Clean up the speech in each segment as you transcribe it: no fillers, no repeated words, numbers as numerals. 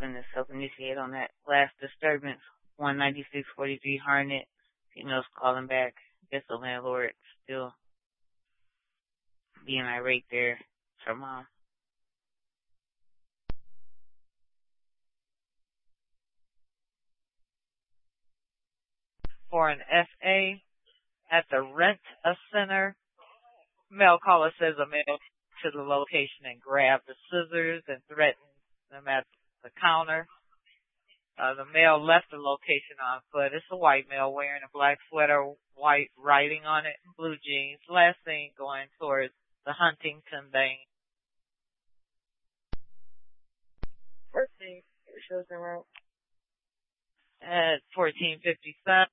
happened to self-initiate on that last disturbance. 19643 Harnett. Females calling back. Guess the landlord still being irate there. It's her mom. For an FA at the Rent-A-Center, male caller says a male to the location and grabbed the scissors and threatened them at the counter. The male left the location on foot. It's a white male wearing a black sweater, white writing on it, and blue jeans. Last thing going towards the Huntington Bank. First thing, shows them out. At 1457.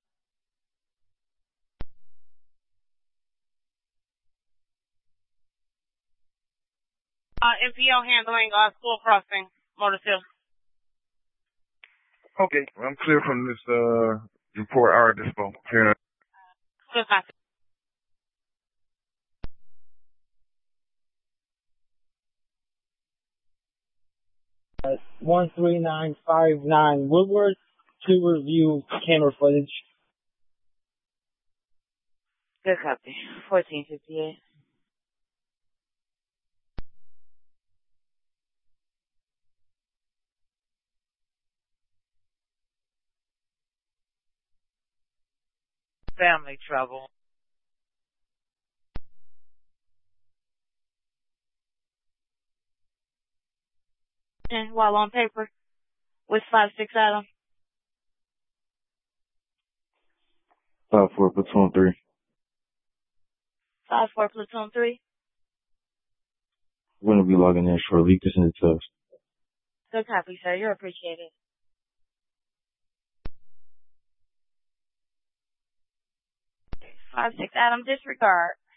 MPO handling, school crossing, Motorfield. Okay, I'm clear from this, report our dispo. Clear. Good copy. Uh, 13959 Woodward to review camera footage. Good copy. 1458. Family trouble. And while on paper, with 5-6 Adam. 5-4, platoon 3. 5-4 platoon 3. We're going to be logging in shortly. You can send it to us. Good copy, sir. You're appreciated. 5-6 Adam, disregard.